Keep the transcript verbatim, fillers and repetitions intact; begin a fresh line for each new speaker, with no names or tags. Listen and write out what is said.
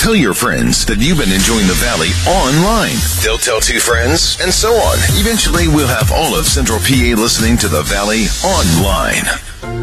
Tell your friends that you've been enjoying the Valley online. They'll tell two friends, and so on. Eventually, we'll have all of Central P A listening to the Valley online.